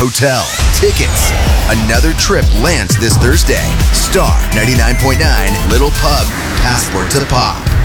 hotel. Tickets. Another trip lands this Thursday. Star 99.9 Little Pub. Passport to Pop.